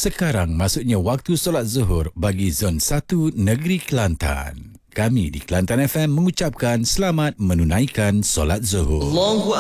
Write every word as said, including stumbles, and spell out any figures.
Sekarang maksudnya waktu solat Zuhur bagi Zon satu Negeri Kelantan. Kami di Kelantan F M mengucapkan selamat menunaikan solat Zuhur. Allahu